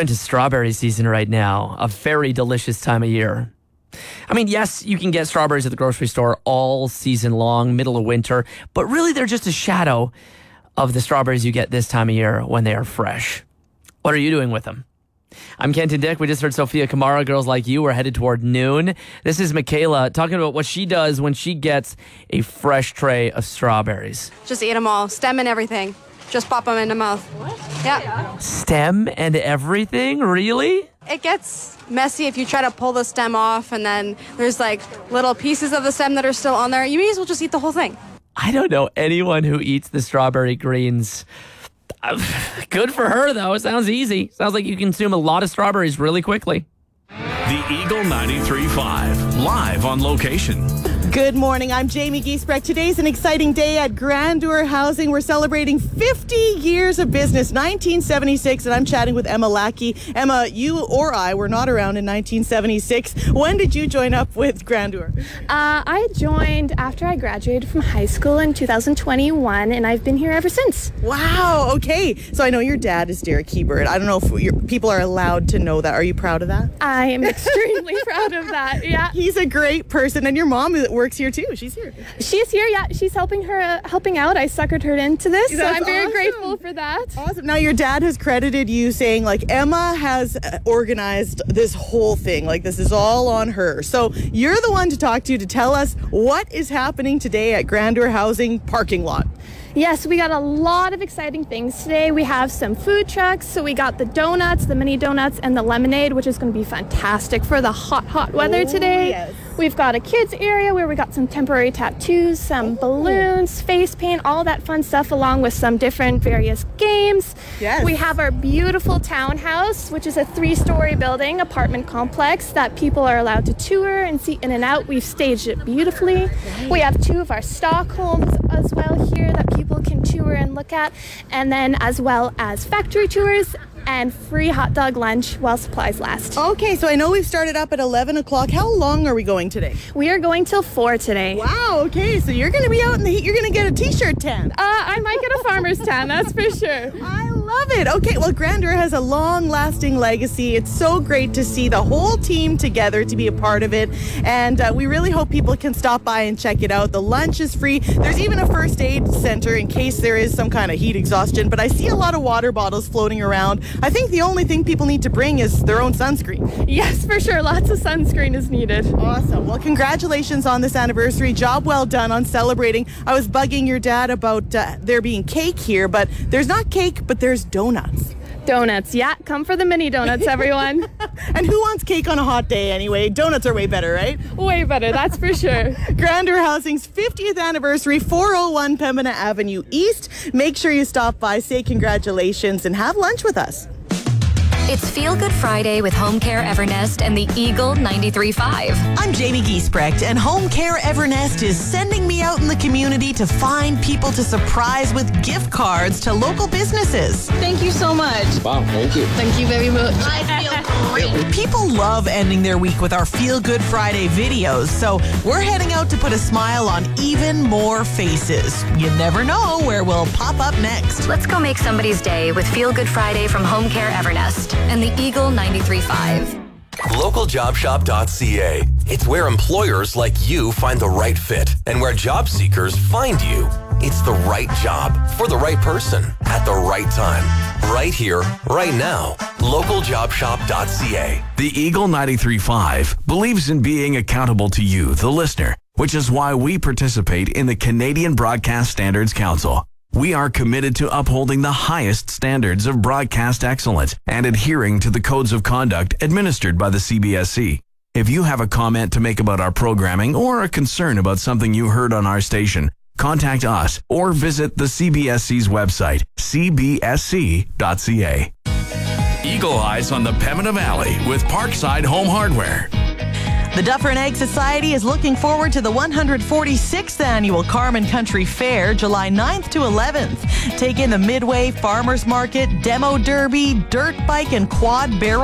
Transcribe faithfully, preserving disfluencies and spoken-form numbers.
into strawberry season right now, a very delicious time of year. I mean, yes, you can get strawberries at the grocery store all season long, middle of winter, but really they're just a shadow of the strawberries you get this time of year when they are fresh. What are you doing with them? I'm Kenton Dick. We just heard Sophia Kamara, Girls Like You. We're headed toward noon. This is Michaela talking about what she does when she gets a fresh tray of strawberries. Just eat them all, stem and everything. Just pop them in the mouth. What? Yeah. Stem and everything? Really? It gets messy if you try to pull the stem off and then there's like little pieces of the stem that are still on there. You may as well just eat the whole thing. I don't know anyone who eats the strawberry greens. Good for her, though. It sounds easy. Sounds like you consume a lot of strawberries really quickly. The Eagle ninety-three point five, live on location. Good morning. I'm Jamie Giesbrecht. Today's an exciting day at Grandeur Housing. We're celebrating fifty years of business, nineteen seventy-six, and I'm chatting with Emma Lackey. Emma, you or I were not around in nineteen seventy-six. When did you join up with Grandeur? Uh, I joined after I graduated from high school in two thousand twenty-one, and I've been here ever since. Wow. Okay. So I know your dad is Derek Hebert. I don't know if your, people are allowed to know that. Are you proud of that? I am extremely proud of that. Yeah. He's a great person, and your mom works here too. She's here. She's here. Yeah. She's helping her, uh, helping out. I suckered her into this, That's so I'm very awesome. grateful for that. Awesome. Now your dad has credited you saying like Emma has organized this whole thing. Like this is all on her. So you're the one to talk to to tell us what is happening today at Grandeur Housing parking lot. Yes, we got a lot of exciting things today. We have some food trucks. So we got the donuts, the mini donuts, and the lemonade, which is going to be fantastic for the hot, hot weather Oh, today. yes. We've got a kids area where we got some temporary tattoos, some balloons, face paint, all that fun stuff, along with some different various games. Yes. We have our beautiful townhouse, which is a three-story building apartment complex that people are allowed to tour and see in and out. We've staged it beautifully. We have two of our stock homes as well here that people can tour and look at, and then as well as factory tours and free hot dog lunch while supplies last. Okay, so I know we've started up at eleven o'clock. How long are we going today? We are going till four today. Wow, okay, so you're going to be out in the heat. You're going to get a t-shirt tan. Uh, I might get a farmer's tan, that's for sure. I love it. Okay, well, Grandeur has a long-lasting legacy. It's so great to see the whole team together to be a part of it, and uh, we really hope people can stop by and check it out. The lunch is free. There's even a first aid center in case there is some kind of heat exhaustion, but I see a lot of water bottles floating around. I think the only thing people need to bring is their own sunscreen. Yes, for sure. Lots of sunscreen is needed. Awesome. Well, congratulations on this anniversary. Job well done on celebrating. I was bugging your dad about uh, there being cake here, but there's not cake, but there's donuts. Donuts. Yeah, come for the mini donuts, everyone. And who wants cake on a hot day anyway? Donuts are way better, right? Way better, that's for sure. Grandeur Housing's fiftieth anniversary, four oh one Pembina Avenue East. Make sure you stop by, say congratulations, and have lunch with us. It's Feel Good Friday with Home Care Evernest and the Eagle ninety-three point five. I'm Jamie Giesbrecht, and Home Care Evernest is sending me out in the community to find people to surprise with gift cards to local businesses. Thank you so much. Wow, thank you. Thank you very much. I feel great. People love ending their week with our Feel Good Friday videos, so we're heading out to put a smile on even more faces. You never know where we'll pop up next. Let's go make somebody's day with Feel Good Friday from Home Care Evernest and the Eagle ninety-three point five. local job shop dot c a. It's where employers like you find the right fit and where job seekers find you. It's the right job for the right person at the right time. Right here, right now. local job shop dot c a. The Eagle ninety-three point five believes in being accountable to you, the listener, which is why we participate in the Canadian Broadcast Standards Council. We are committed to upholding the highest standards of broadcast excellence and adhering to the codes of conduct administered by the C B S C. If you have a comment to make about our programming or a concern about something you heard on our station, contact us or visit the C B S C's website, c b s c dot c a. Eagle Eyes on the Pembina Valley with Parkside Home Hardware. The Dufferin Egg Society is looking forward to the one hundred forty-sixth Annual Carman Country Fair, July ninth to eleventh. Take in the Midway Farmers Market, Demo Derby, Dirt Bike, and Quad Barrel